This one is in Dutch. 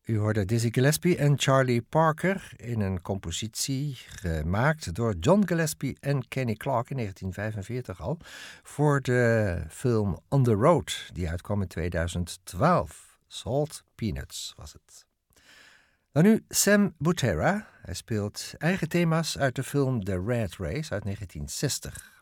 U hoorde Dizzy Gillespie en Charlie Parker in een compositie gemaakt door John Gillespie en Kenny Clarke in 1945 al voor de film On the Road, die uitkwam in 2012. Salt Peanuts was het. Dan nu Sam Butera. Hij speelt eigen thema's uit de film The Red Race uit 1960.